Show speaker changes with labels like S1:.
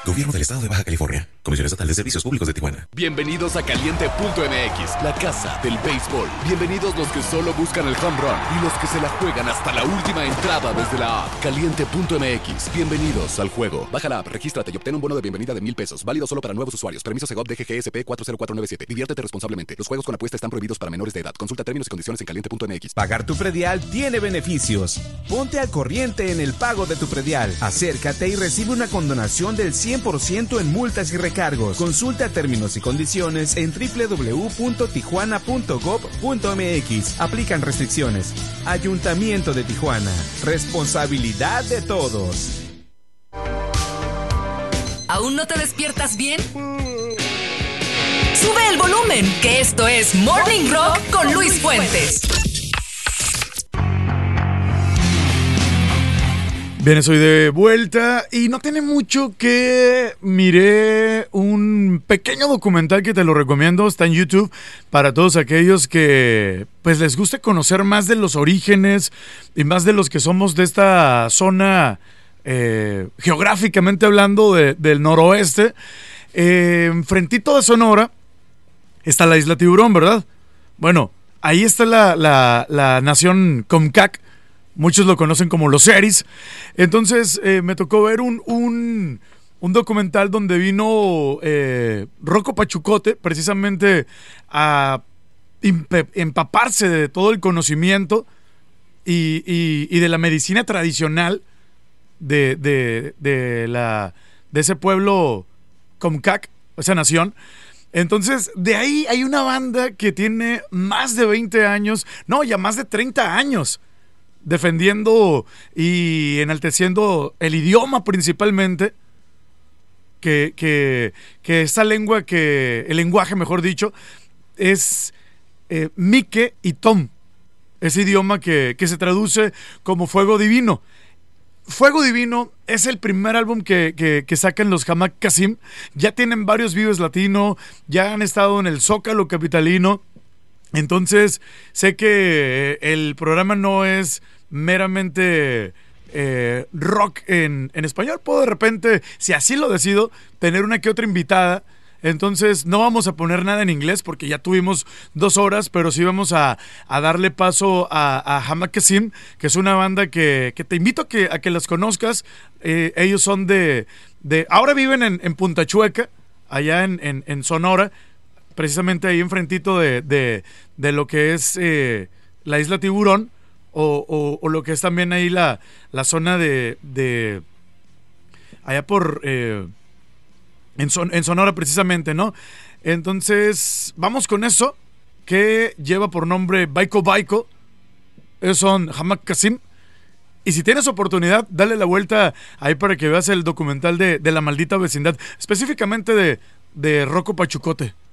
S1: Gobierno del Estado de Baja California. Comisión Estatal de Servicios Públicos de Tijuana.
S2: Bienvenidos a Caliente.mx, la casa del béisbol. Bienvenidos los que solo buscan el home run y los que se la juegan hasta la última entrada desde la app. Caliente.mx. Bienvenidos al juego. Baja la app, regístrate y obtén un bono de bienvenida de $1,000. Válido solo para nuevos usuarios. Permiso Segov DGGSP 40497. Diviértete responsablemente. Los juegos con apuesta están prohibidos para menores de edad. Consulta términos y condiciones en Caliente.mx.
S3: Pagar tu predial tiene beneficios. Ponte al corriente en el pago de tu predial. Acércate y recibe una condonación del 100% en multas y recargos. Consulta términos y condiciones en www.tijuana.gov.mx. Aplican restricciones. Ayuntamiento de Tijuana. Responsabilidad de todos.
S4: ¿Aún no te despiertas bien? Sube el volumen, que esto es Morning Rock con Luis Fuentes.
S5: Bien, estoy de vuelta y no tiene mucho que miré un pequeño documental que te lo recomiendo, está en YouTube para todos aquellos que pues les guste conocer más de los orígenes y más de los que somos de esta zona geográficamente hablando del noroeste. Enfrentito de Sonora está la isla Tiburón, ¿verdad? Bueno, ahí está la nación Comcac. Muchos lo conocen como los Seris. Entonces me tocó ver un documental donde vino Rocco Pachucote precisamente a empaparse de todo el conocimiento y de la medicina tradicional de ese pueblo Comcac, esa nación. Entonces, de ahí hay una banda que tiene más de 20 años, no, ya más de 30 años, defendiendo y enalteciendo el idioma principalmente, que esta lengua, el lenguaje, mejor dicho, es Mique y Tom, ese idioma que se traduce como Fuego Divino. Fuego Divino es el primer álbum que sacan los Hamak Kasim. Ya tienen varios Vives Latino, ya han estado en el Zócalo capitalino. Entonces, sé que el programa no es meramente rock en español. Puedo de repente, si así lo decido, tener una que otra invitada. Entonces, no vamos a poner nada en inglés porque ya tuvimos 2 horas, pero sí vamos a darle paso a Hamak Kasim, que es una banda que te invito a que las conozcas. Ellos son ahora viven en Punta Chueca, allá en Sonora, precisamente ahí enfrentito de lo que es la isla Tiburón o lo que es también ahí la zona de allá por en Sonora precisamente, ¿no? Entonces vamos con eso que lleva por nombre Baiko Baiko. Ellos son Hamak Kasim. Y si tienes oportunidad, dale la vuelta ahí para que veas el documental de La Maldita Vecindad, específicamente de Rocco Pachucote.